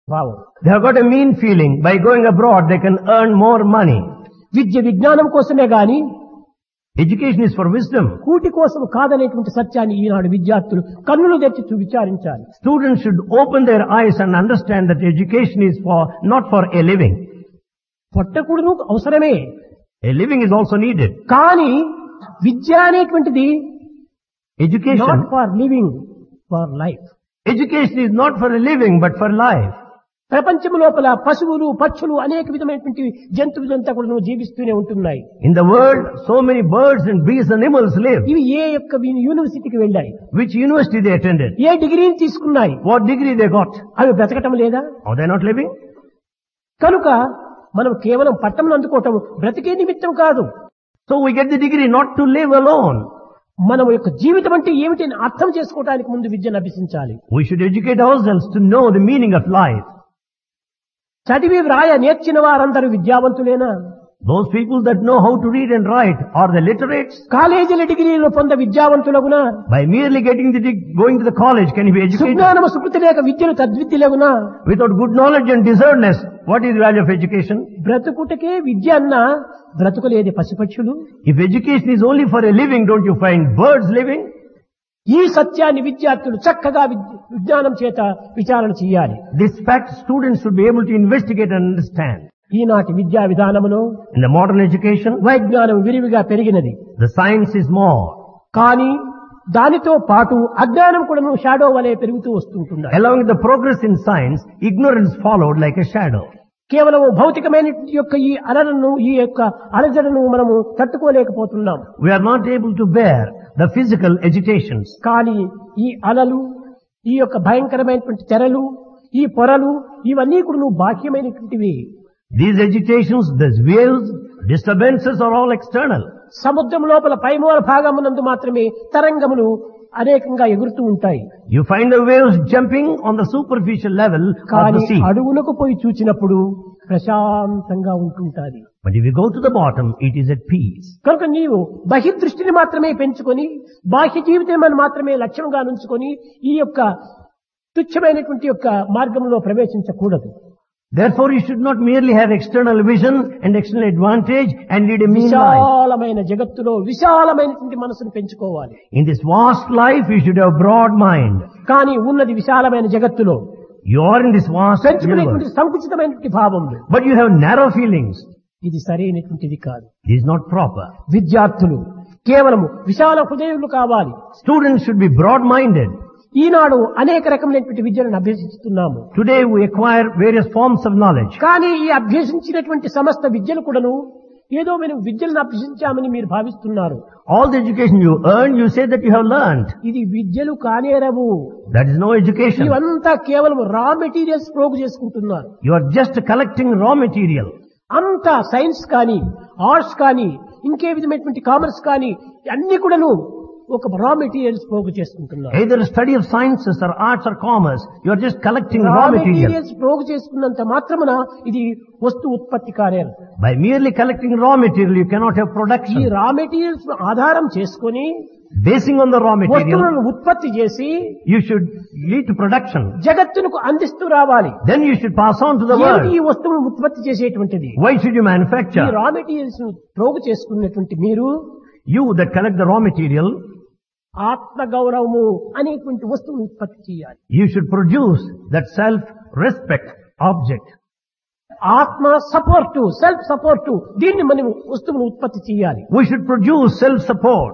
భావం. They have got a mean feeling. By going abroad, they can earn more money. విద్య విజ్ఞానం కోసమే గాని Education is for wisdom. కూటి కోసం కాదనేటువంటి సత్యాన్ని ఈనాడు విద్యార్థులు కన్నులు తెచ్చి విచారించాలి. Students should open their eyes and understand that education is not for a living. పొట్టకూడును అవసరమే, A living is also needed. కానీ విద్య అనేటువంటిది Education, not for living, for life. education is not for a living, but for life. ప్రపంచం లోపల పశువులు పక్షులు అనేక విధమైనటువంటి జంతువులంతా కూడా జీవిస్తూనే ఉంటున్నాయి. In the world, so many birds and beasts and animals live. ఇవి ఏ యొక్క యూనివర్సిటీకి వెళ్ళాయి, Which university they attended? ఏ డిగ్రీని తీసుకున్నాయి, What degree they got? అవి బ్రతకటం లేదా? Are they not living? కనుక మనం కేవలం పట్టం అందుకోవటం బ్రతికే నిమిత్తం కాదు. So we get the degree not to live alone. మనం యొక్క జీవితం అంటే ఏమిటి అని అర్థం చేసుకోవడానికి ముందు విద్యను అభ్యసించాలి. We should educate ourselves to know the meaning of life. చదివి వ్రాయ నేర్చిన వారందరూ విద్యావంతులేనా? Those people that know how to read and write, are they literates? కాలేజీల డిగ్రీలు పొంద విద్యావంతులగునా? By merely getting going to the college, can he be educated? సుజ్ఞానము Sukriti లేక విద్యను తద్విద్యలగునా? Without good knowledge and discernment, what is the value of education? బ్రతుకుటకే విద్య అన్నా బ్రతుకులేది పశుపక్షులు. If education is only for a living, don't you find birds living? ఈ సత్యాన్ని విద్యార్థులు చక్కగా విజ్ఞానం చేత విచారణ చేయాలి. This fact students should be able to investigate and understand. ఈనాటి విద్యా విధానములో In the modern education, వైజ్ఞానం విరివిగా పెరిగినది. the science is more. కానీ దానితో పాటు అజ్ఞానం కూడా షాడో వలె పెరుగుతూ వస్తుంటున్నాయి. Along with the progress in science, ignorance followed like a shadow. కేవలం భౌతికమైన యొక్క ఈ అలలను, ఈ యొక్క అలజడను మనము తట్టుకోలేకపోతున్నాం. We are not able to bear the physical agitations. కానీ ఈ అలలు, ఈ యొక్క భయంకరమైనటువంటి తెరలు, ఈ పొరలు ఇవన్నీ కూడా బాహ్యమైనటువంటివి. These agitations, these waves, disturbances are all external. సముద్రం లోపల పైమూల భాగమునందు మాత్రమే తరంగములు అనేకంగా ఎగురుతూ ఉంటాయి. You find the waves jumping on the superficial level of కానీ the sea. అడుగునకు పోయి చూచినప్పుడు ప్రశాంతంగా ఉంటుంటాది. But if you go to the bottom, it is at peace. కనుక నీవు బహిర్దృష్టిని మాత్రమే పెంచుకొని బాహ్య జీవితం మాత్రమే లక్ష్యంగా నుంచుకొని ఈ యొక్క తుచ్చమైనటువంటి యొక్క మార్గంలో ప్రవేశించకూడదు. Therefore, you should not merely have external vision and external advantage and lead a mean life. విశాలమైన జగత్తులో విశాలమైనటువంటి మనసును పెంచుకోవాలి. In this vast life, you should have broad mind. కానీ ఉన్నది విశాలమైన జగత్తులో You are in this vast పెంచుకునేటువంటి universe, సంకుచితమైనటువంటి భావములు. but you have narrow feelings. ఇది సరైనటువంటిది కాదు. This is not proper. విద్యార్థులు కేవలము విశాల హృదయులు కావాలి. Students should be broad-minded. ఈనాడు అనేక రకమైనటువంటి విద్యలను అభ్యసిస్తున్నాము. Today we acquire various forms of knowledge. కానీ ఈ అభ్యసించినటువంటి సమస్త విద్యలు కూడాను ఏదో మనం విద్యలను అభ్యసించామని మీరు భావిస్తున్నారు. All the education you earn, you say that you have learned. ఇది విద్యలు కానేరవు. That is no education. ఇవంతా కేవలం రా మెటీరియల్స్ ప్రోగు చేసుకుంటున్నారు. You are just collecting raw material. అంతా సైన్స్ కానీ, ఆర్ట్స్ కానీ, ఇంకే విధమైనటువంటి కామర్స్ కానీ అన్ని కూడాను ఒక రా మెటీరియల్స్ ప్రోగు చేసుకుంటున్నారు. Either study of sciences or arts or commerce, you are just collecting రా raw material. మెటీరియల్స్ ప్రోగు చేసుకున్నంత మాత్రమున ఇది వస్తు ఉత్పత్తి కానేరు. By merely collecting raw material, you cannot have ఈ production. రా మెటీరియల్స్ ఆధారం చేసుకొని Basing on the raw material, వస్తువులను ఉత్పత్తి చేసి you should lead to production. జగత్తునకు అందిస్తూ రావాలి. Then you should pass on to the ఏమిటి ఈ world. వస్తువును ఉత్పత్తి చేసేటువంటిది? Why should you ఈ manufacture? రా మెటీరియల్స్ ప్రోగు చేసుకున్నటువంటి మీరు You that collect the raw material, ఆత్మ గౌరవము అనేటువంటి వస్తువును ఉత్పత్తి చేయాలి. you should produce that self-respect object. ఆత్మ సపోర్టు, సెల్ఫ్ సపోర్టు, దీన్ని మనం వస్తువును ఉత్పత్తి చేయాలి. We should produce self-support.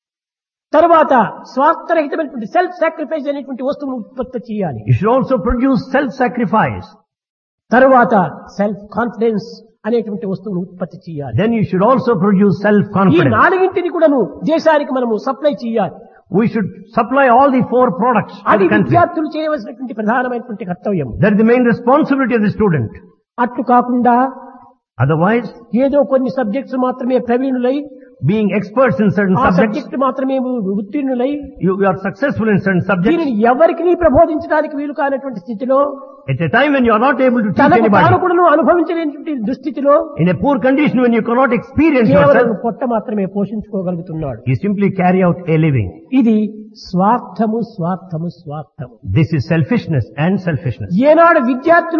తర్వాత స్వార్థరహితమైనటువంటి సెల్ఫ్ సాక్రిఫైస్ అనేటువంటి వస్తువును ఉత్పత్తి చేయాలి. You should also produce self-sacrifice. తర్వాత సెల్ఫ్ కాన్ఫిడెన్స్ అనేటువంటి వస్తువును ఉత్పత్తి చేయాలి. Then you should also produce ఈ self-confidence. నాలుగింటిని కూడాను దేశానికి మనము సప్లై చేయాలి. We should supply all the 4 products to అది the country. విద్యార్థులు చేయవలసినటువంటి ప్రధానమైనటువంటి కర్తవ్యం. That is the main responsibility of the student. అట్లు కాకుండా Otherwise, ఏదో కొన్ని సబ్జెక్ట్స్ మాత్రమే ప్రవీణులై, being experts in certain ఆ subjects, సబ్జెక్ట్ మాత్రమే ఉత్తీర్ణులై you are successful in certain subjects. దీనిని ఎవరికి ప్రబోధించడానికి వీలు కానటువంటి స్థితిలో, At a time when you are not able to teach తనకు తాను anybody, కూడా అనుభవించలేనటువంటి దుస్థితిలో in a poor condition when you cannot experience కేవలం yourself, పొట్ట మాత్రమే పోషించుకోగలుగుతున్నాడు. you simply carry out a living. ఇది స్వార్థము, స్వార్థము, స్వార్థము. This is selfishness and selfishness. ఏనాడు విద్యార్థులు